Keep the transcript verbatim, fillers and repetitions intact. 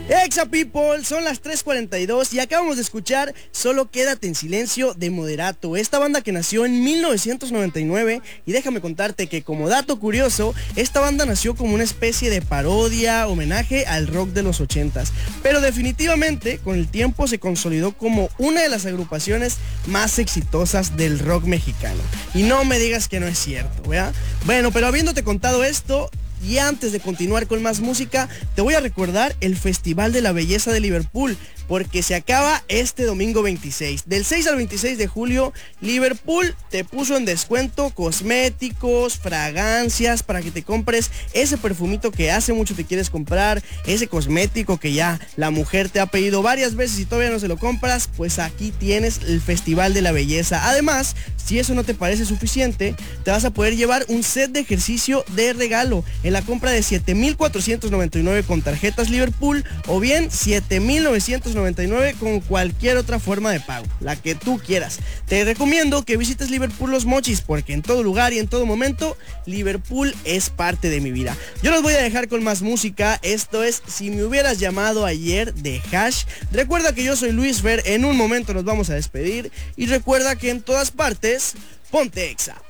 Exa People, son las tres cuarenta y dos y acabamos de escuchar Solo Quédate en Silencio de Moderato, esta banda que nació en mil novecientos noventa y nueve, y déjame contarte que como dato curioso, esta banda nació como una especie de parodia, homenaje al rock de los ochentas, pero definitivamente con el tiempo se consolidó como una de las agrupaciones más exitosas del rock mexicano, y no me digas que no es cierto, ¿verdad? Bueno, pero habiéndote contado esto, y antes de continuar con más música, te voy a recordar el Festival de la Belleza de Liverpool, porque se acaba este domingo veintiséis. Del seis al veintiséis de julio, Liverpool te puso en descuento cosméticos, fragancias, para que te compres ese perfumito que hace mucho te quieres comprar, ese cosmético que ya la mujer te ha pedido varias veces y todavía no se lo compras, pues aquí tienes el Festival de la Belleza. Además, si eso no te parece suficiente, te vas a poder llevar un set de ejercicio de regalo en la compra de siete mil cuatrocientos noventa y nueve con tarjetas Liverpool, o bien siete mil novecientos noventa y nueve con cualquier otra forma de pago, la que tú quieras. Te recomiendo que visites Liverpool Los Mochis, porque en todo lugar y en todo momento Liverpool es parte de mi vida. Yo los voy a dejar con más música. Esto es Si Me Hubieras Llamado Ayer de Hash. Recuerda que yo soy Luis Fer, en un momento nos vamos a despedir, y recuerda que en todas partes ponte Exa.